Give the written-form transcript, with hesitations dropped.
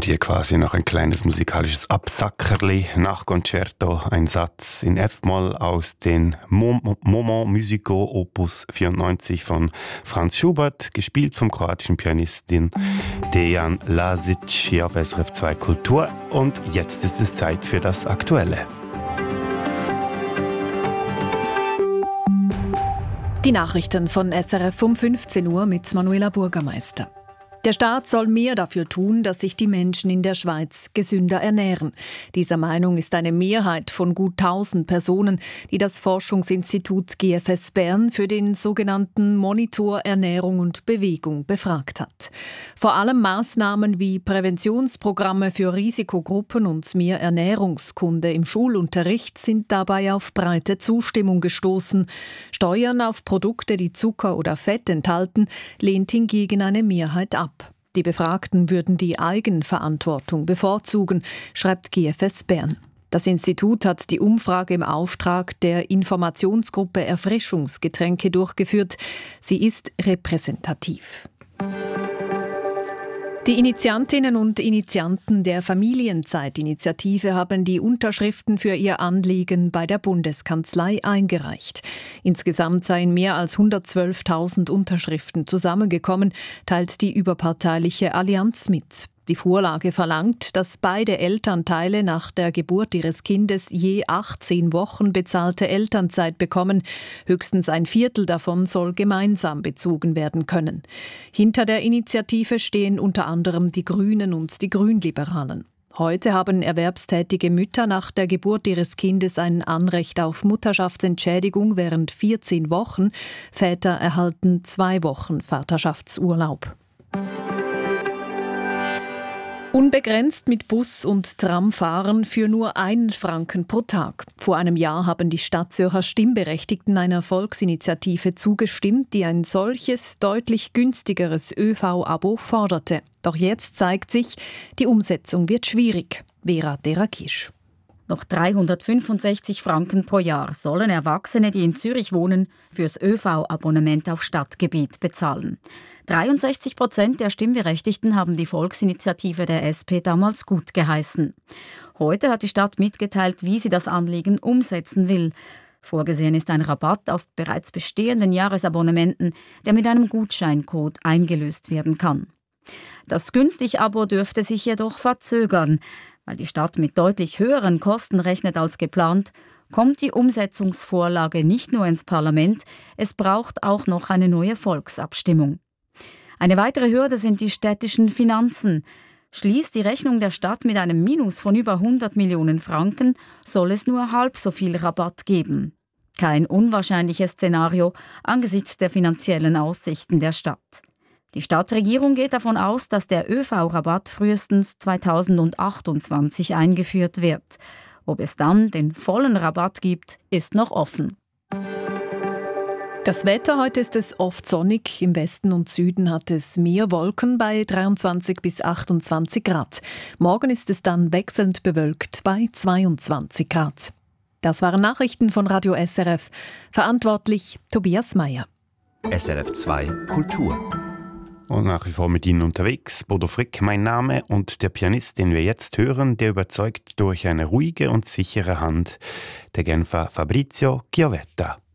Und hier quasi noch ein kleines musikalisches Absackerli nach Concerto, ein Satz in F-Moll aus den Moments musicaux Opus 94 von Franz Schubert, gespielt vom kroatischen Pianistin Dejan Lazic hier auf SRF 2 Kultur. Und jetzt ist es Zeit für das Aktuelle. Die Nachrichten von SRF um 15 Uhr mit Manuela Burgermeister. Der Staat soll mehr dafür tun, dass sich die Menschen in der Schweiz gesünder ernähren. Dieser Meinung ist eine Mehrheit von gut 1000 Personen, die das Forschungsinstitut GFS Bern für den sogenannten Monitor Ernährung und Bewegung befragt hat. Vor allem Maßnahmen wie Präventionsprogramme für Risikogruppen und mehr Ernährungskunde im Schulunterricht sind dabei auf breite Zustimmung gestoßen. Steuern auf Produkte, die Zucker oder Fett enthalten, lehnt hingegen eine Mehrheit ab. Die Befragten würden die Eigenverantwortung bevorzugen, schreibt GFS Bern. Das Institut hat die Umfrage im Auftrag der Informationsgruppe Erfrischungsgetränke durchgeführt. Sie ist repräsentativ. Die Initiantinnen und Initianten der Familienzeitinitiative haben die Unterschriften für ihr Anliegen bei der Bundeskanzlei eingereicht. Insgesamt seien mehr als 112.000 Unterschriften zusammengekommen, teilt die überparteiliche Allianz mit. Die Vorlage verlangt, dass beide Elternteile nach der Geburt ihres Kindes je 18 Wochen bezahlte Elternzeit bekommen. Höchstens ein Viertel davon soll gemeinsam bezogen werden können. Hinter der Initiative stehen unter anderem die Grünen und die Grünliberalen. Heute haben erwerbstätige Mütter nach der Geburt ihres Kindes ein Anrecht auf Mutterschaftsentschädigung während 14 Wochen. Väter erhalten 2 Wochen Vaterschaftsurlaub. Unbegrenzt mit Bus und Tram fahren für nur 1 Franken pro Tag. Vor einem Jahr haben die Stadtzürcher Stimmberechtigten einer Volksinitiative zugestimmt, die ein solches, deutlich günstigeres ÖV-Abo forderte. Doch jetzt zeigt sich, die Umsetzung wird schwierig. Vera Derakisch. Noch 365 Franken pro Jahr sollen Erwachsene, die in Zürich wohnen, fürs ÖV-Abonnement auf Stadtgebiet bezahlen. 63% der Stimmberechtigten haben die Volksinitiative der SP damals gut geheißen. Heute hat die Stadt mitgeteilt, wie sie das Anliegen umsetzen will. Vorgesehen ist ein Rabatt auf bereits bestehenden Jahresabonnementen, der mit einem Gutscheincode eingelöst werden kann. Das Günstig-Abo dürfte sich jedoch verzögern. Weil die Stadt mit deutlich höheren Kosten rechnet als geplant, kommt die Umsetzungsvorlage nicht nur ins Parlament, es braucht auch noch eine neue Volksabstimmung. Eine weitere Hürde sind die städtischen Finanzen. Schließt die Rechnung der Stadt mit einem Minus von über 100 Millionen Franken, soll es nur halb so viel Rabatt geben. Kein unwahrscheinliches Szenario angesichts der finanziellen Aussichten der Stadt. Die Stadtregierung geht davon aus, dass der ÖV-Rabatt frühestens 2028 eingeführt wird. Ob es dann den vollen Rabatt gibt, ist noch offen. Das Wetter: heute ist es oft sonnig. Im Westen und Süden hat es mehr Wolken bei 23 bis 28 Grad. Morgen ist es dann wechselnd bewölkt bei 22 Grad. Das waren Nachrichten von Radio SRF. Verantwortlich Tobias Meyer. SRF 2 Kultur. Und nach wie vor mit Ihnen unterwegs, Bodo Frick mein Name, und der Pianist, den wir jetzt hören, der überzeugt durch eine ruhige und sichere Hand, der Genfer Fabrizio Chiovetta.